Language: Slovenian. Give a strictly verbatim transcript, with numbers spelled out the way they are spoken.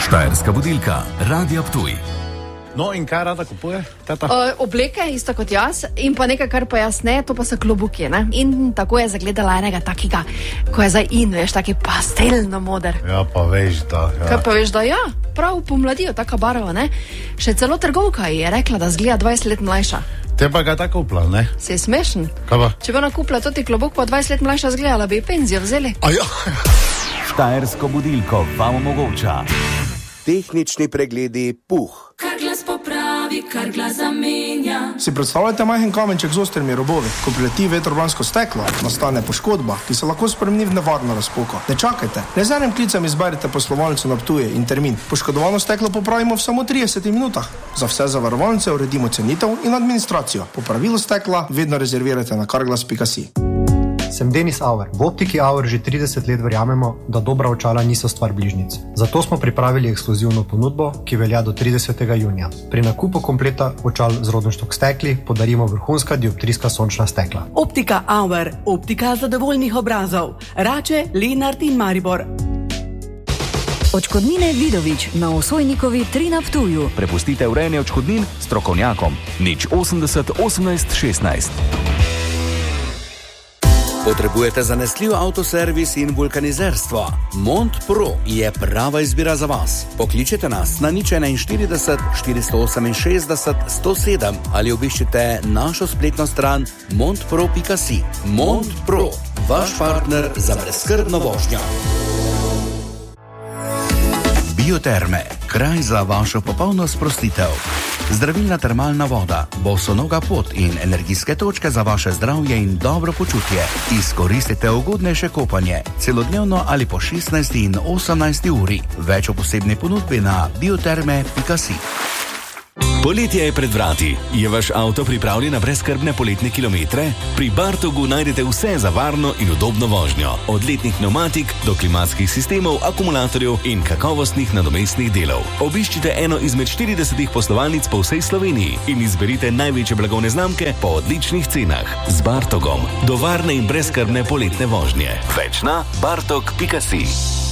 Štajerska budilka, Radio Ptuj. No, in kaj rada kupuje, tata? Uh, obleke, isto kot jaz, in pa nekaj, kar pa jaz ne, to pa so klobuki, ne? In tako je zagledala enega takega, ko je zdaj in, veš, taki pastelno moder. Ja, pa veš, da... Ja. Kaj pa veš, da ja, prav pomladijo, taka barva, ne? Še celo trgovka je rekla, da zgleda dvajset let mlajša. Te pa ga tako kupila, ne? Se je smešen? Kaj pa? Če bi ona kupila toti klobuk, pa dvajset let mlajša zgledala, bi penzijo vzeli. A ja. Štajersko budilko vam omogoča tehnični pregledi Puh. Kar glas popravi, kar glas zamenja. Si predstavljate majhen kamenček z ostrimi robovi? Ko prileti vetrobransko steklo, nastane poškodba, ki se lahko spremeni v nevarno razpoko. Ne čakajte, le z enim klicem izberite poslovalnico na Ptuju in termin. Poškodovano steklo popravimo v samo tridesetih minutah. Za vse zavarovalnice uredimo cenitev in administracijo. Popravilo stekla vedno rezervirajte na carglass pika si. Sem Denis Auer. V Optiki Auer že trideset let verjamemo, da dobra očala niso stvar bližnjic. Zato smo pripravili ekskluzivno ponudbo, ki velja do tridesetega junija. Pri nakupu kompleta očal z Rodenstock stekli podarimo vrhunska dioptrijska sončna stekla. Optika Auer. Optika zadovoljnih obrazov. Rače, Lenart in Maribor. Odškodnine Vidovič na Osojnikovi tri na Ptuju. Prepustite urejanje odškodnin strokovnjakom. nič osemdeset osemnajst šestnajst. Potrebujete zanesljiv avtoservis in vulkanizerstvo? Mont Pro je prava izbira za vas. Pokličite nas na nič enainštirideset štiristo oseminšestdeset sto sedem ali obiščite našo spletno stran montpro pika si. Mont Pro, vaš partner za brezskrbno vožnjo. Bioterme, kraj za vašo popolno sprostitev. Zdravilna termalna voda, bosonoga pot in energijske točke za vaše zdravje in dobro počutje. Izkoristite ugodnejše kopanje, celodnevno ali po šestnajsti in osemnajsti uri. Več o posebni ponudbi na bioterme pika si. Poletje je pred vrati. Je vaš avto pripravljen na brezskrbne poletne kilometre? Pri Bartogu najdete vse za varno in udobno vožnjo. Od letnih pneumatik do klimatskih sistemov, akumulatorjev in kakovostnih nadomestnih delov. Obiščite eno izmed štiridesetih poslovalnic po vsej Sloveniji in izberite največje blagovne znamke po odličnih cenah. Z Bartogom do varne in brezskrbne poletne vožnje. Več na bartok pika si.